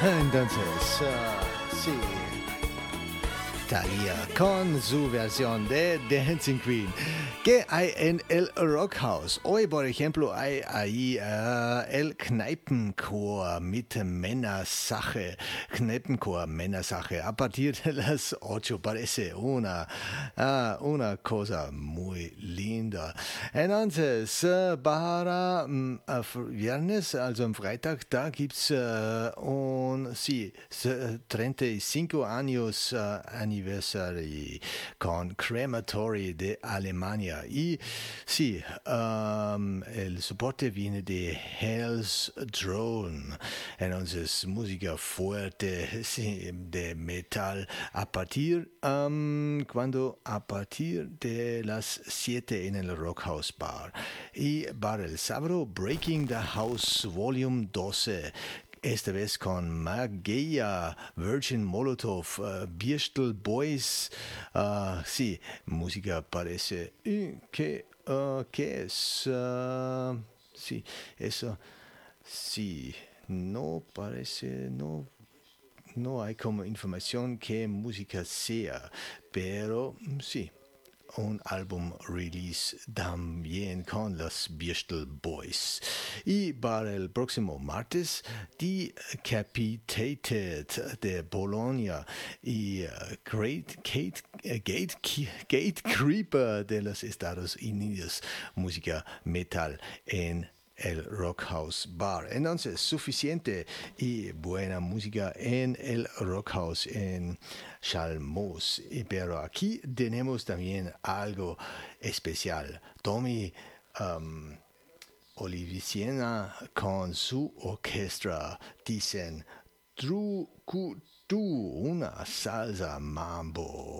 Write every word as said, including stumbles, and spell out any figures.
Entonces, uh, sí, Thalía con su versión de Dancing Queen. ¿Qué hay en el Rock House? Hoy, por ejemplo, hay ahí uh, el Kneipenchor mit Männersache. Kneipenchor Männersache. A partir de las ocho parece una, uh, una cosa muy linda. Entonces, uh, para um, viernes, also am Freitag, da gibt's uh, un, sí, treinta y cinco años uh, anniversary con Crematory de Alemania. Y sí, um, el soporte viene de Hell's Drone. Entonces, música fuerte, sí, de metal a partir, um, cuando a partir de las siete en el Rock House Bar. Y para el sábado, Breaking the House Volume doce. Esta vez con Mageia, Virgin Molotov, uh, Bierstel Boys. Uh, sí, música parece y que, uh, que es. Uh, sí, eso. Sí, no parece. No, no hay como información qué música sea, pero sí. Un álbum release también con los Bierstel Boys. Y para el próximo martes, Decapitated de Bologna y uh, Great Gate, uh, Gate, Gate Creeper de los Estados Unidos. Música metal en el Rock House Bar. Entonces, suficiente y buena música en el Rock House en Chalmos. Pero aquí tenemos también algo especial. Tommy um, Olivicena con su orquesta dicen Trucutu, una salsa mambo.